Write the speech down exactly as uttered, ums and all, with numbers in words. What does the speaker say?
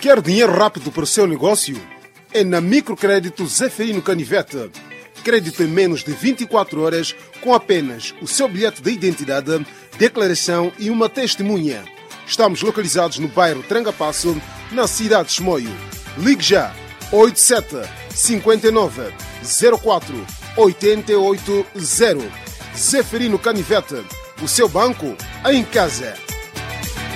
Quer dinheiro rápido para o seu negócio? É na Microcrédito Zeferino Canivete. Crédito em menos de vinte e quatro horas com apenas o seu bilhete de identidade, declaração e uma testemunha. Estamos localizados no bairro Trangapasso, na cidade de Chimoio. Ligue já oito sete cinco nove zero quatro oito oito zero. Zeferino Canivete, o seu banco em casa.